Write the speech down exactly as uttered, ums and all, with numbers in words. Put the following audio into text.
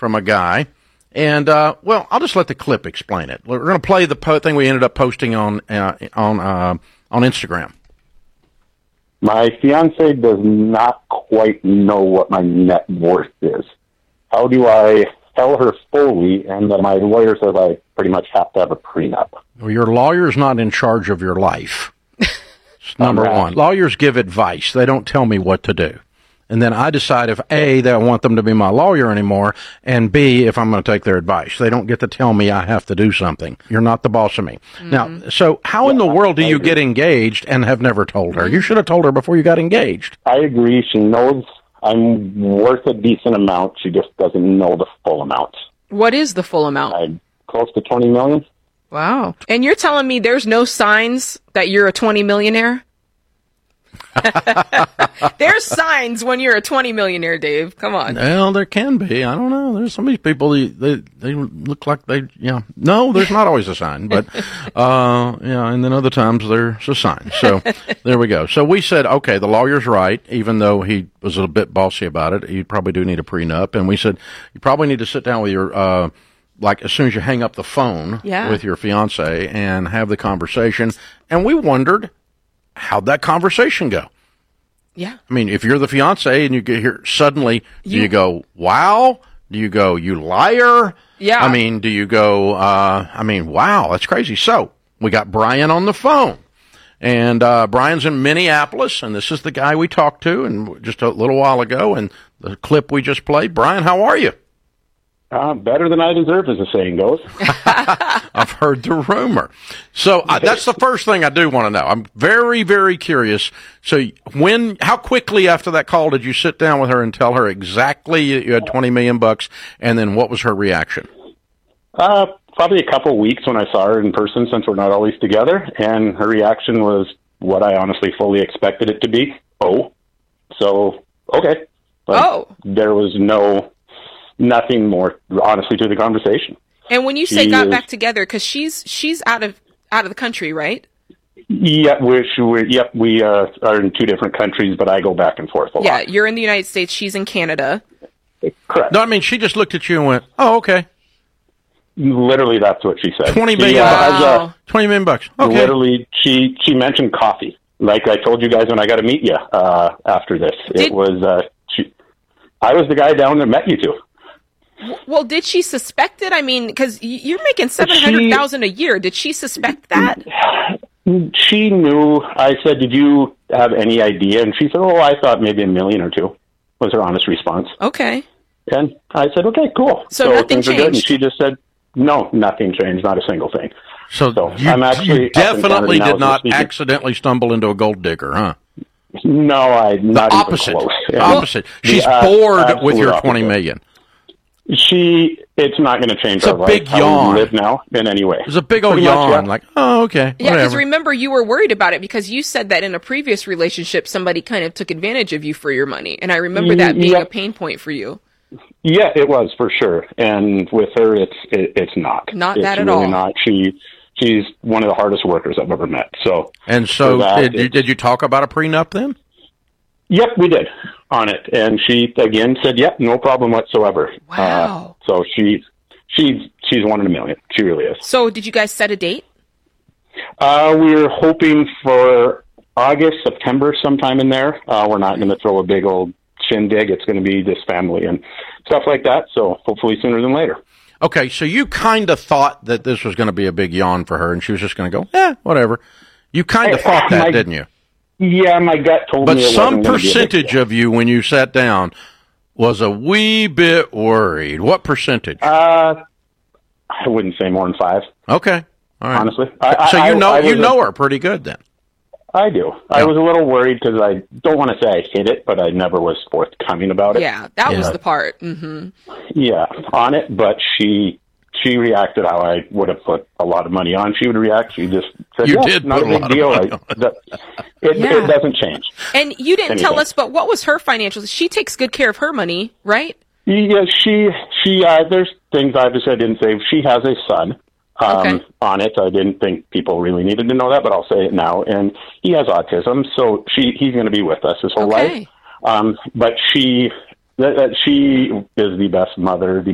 from a guy. And, uh, well, I'll just let the clip explain it. We're going to play the po- thing we ended up posting on uh, on uh, on Instagram. My fiance does not quite know what my net worth is. How do I tell her fully? And then my lawyer says I pretty much have to have a prenup. Well, your lawyer's not in charge of your life. Number one. Lawyers give advice. They don't tell me what to do. And then I decide if A, that I want them to be my lawyer anymore, and B, if I'm going to take their advice. They don't get to tell me I have to do something. You're not the boss of me. Mm-hmm. Now, so how yeah, in the world do you get engaged and have never told her? You should have told her before you got engaged. I agree. She knows I'm worth a decent amount. She just doesn't know the full amount. What is the full amount? I'm close to twenty million dollars. Wow. And you're telling me there's no signs that you're a twenty millionaire? There's signs when you're a twenty millionaire, Dave. Come on. Well, there can be. I don't know. There's some of these people, they, they, they look like they, yeah. No, there's not always a sign, but, uh, yeah, and then other times there's a sign. So there we go. So we said, okay, the lawyer's right, even though he was a bit bossy about it. You probably do need a prenup. And we said, you probably need to sit down with your, uh, like as soon as you hang up the phone yeah. with your fiance and have the conversation. And we wondered, how'd that conversation go? Yeah. I mean, if you're the fiance and you get here suddenly, you, do you go, wow? Do you go, you liar? Yeah. I mean, do you go, uh, I mean, wow, that's crazy. So we got Brian on the phone. And uh, Brian's in Minneapolis, and this is the guy we talked to and just a little while ago, and the clip we just played. Brian, how are you? Uh, better than I deserve, as the saying goes. I've heard the rumor. So uh, that's the first thing I do want to know. I'm very, very curious. So when, how quickly after that call did you sit down with her and tell her exactly you had twenty million bucks, and then what was her reaction? Uh, probably a couple of weeks when I saw her in person, since we're not always together, and her reaction was what I honestly fully expected it to be. Oh, so okay. But oh, there was no. Nothing more, honestly, to the conversation. And when you say she got is, back together, because she's she's out of out of the country, right? Yeah, we're, we're yep, we uh, are in two different countries, but I go back and forth a yeah, lot. Yeah, you're in the United States. She's in Canada. Correct. No, I mean she just looked at you and went, "Oh, okay." Literally, that's what she said. Twenty million. She, uh, wow. has, uh, Twenty million bucks. Okay. Literally, she she mentioned coffee. Like I told you guys when I got to meet you uh, after this, Did, it was uh, she. I was the guy down there met you two. Well, did she suspect it? I mean, because you're making seven hundred thousand a year. Did she suspect that? She knew. I said, "Did you have any idea?" And she said, "Oh, I thought maybe a million or two." Was her honest response. Okay. And I said, "Okay, cool." So, so nothing things changed. Are good. And she just said, "No, nothing changed. Not a single thing." So, so you, I'm actually you definitely did not accidentally stumble into a gold digger, huh? No, I not the opposite. Even close. The yeah. opposite. She's the, uh, bored with your opposite. twenty million. She, it's not going to change it's our a life, big how yawn. we live now in any way. It's a big old Pretty yawn. Much, yeah. Like, oh, okay. Yeah, because whatever. remember, you were worried about it because you said that in a previous relationship, somebody kind of took advantage of you for your money. And I remember that being yep. a pain point for you. Yeah, it was for sure. And with her, it's it, it's not. Not it's that at really all. Not. She she's one of the hardest workers I've ever met. So and so that, did, did you talk about a prenup then? Yep, we did on it, and she again said, "Yep, no problem whatsoever." Wow. Uh, so she's she's she's one in a million. She really is. So did you guys set a date? Uh, we were hoping for August, September, sometime in there. Uh, we're not going to throw a big old shindig. It's going to be just family and stuff like that. So hopefully sooner than later. Okay, so you kind of thought that this was going to be a big yawn for her, and she was just going to go, eh, whatever. You kind of thought that, my, didn't you? Yeah, my gut told but me it some wasn't gonna percentage be a of you, when you sat down, was a wee bit worried. What percentage? Uh, I wouldn't say more than five. Okay, all right. Honestly, I, so I, you know I, I you know a, her pretty good then. I do. Yeah. I was a little worried because I don't want to say I hid it, but I never was forthcoming about it. Yeah, that yeah. was the part. Mm-hmm. Yeah, on it, but she she reacted how I would have put a lot of money on. She would react. She just said, you yeah, did not put a a big lot deal. Of money I, on it. that, it, yeah. it doesn't change. And you didn't anything. tell us, but what was her financials? She takes good care of her money, right? Yeah, she she. Uh, there's things obviously I didn't say. She has a son. Um, okay. On it, I didn't think people really needed to know that, but I'll say it now. And he has autism, so she he's going to be with us his whole okay. life. Um, but she that, that she is the best mother, the